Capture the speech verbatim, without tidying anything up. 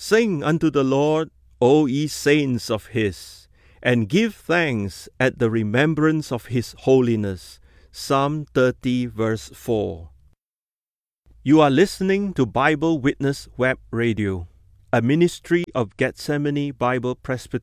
Sing unto the Lord, O ye saints of his, and give thanks at the remembrance of his holiness. Psalm thirty, verse four. You are listening to Bible Witness Web Radio, a ministry of Gethsemane Bible Presbyterian